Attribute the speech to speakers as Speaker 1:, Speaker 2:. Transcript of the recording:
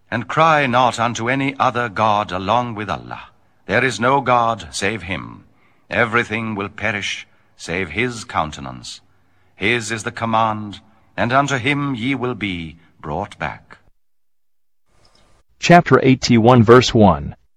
Speaker 1: And cry not unto any other God along with Allah. There is no God save him. Everything will perish save his countenance. His is the command, and unto him ye will be brought back.
Speaker 2: Chapter 81, verse 1.